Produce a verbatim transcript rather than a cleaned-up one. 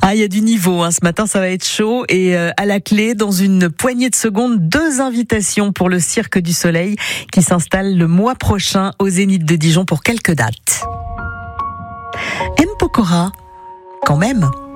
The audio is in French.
Ah, il y a du niveau, hein. Ce matin, ça va être chaud. Et euh, à la clé, dans une poignée de secondes, deux invitations pour le Cirque du Soleil qui s'installe le mois prochain au Zénith de Dijon pour quelques dates. M. Pokora, quand même.